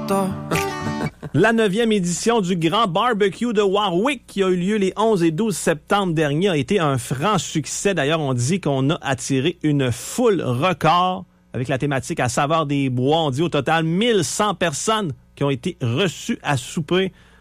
tard. La 9e édition du Grand Barbecue de Warwick qui a eu lieu les 11 et 12 septembre dernier a été un franc succès. D'ailleurs, on dit qu'on a attiré une foule record avec la thématique à saveur des bois. On dit au total 1100 personnes qui ont été reçues à souper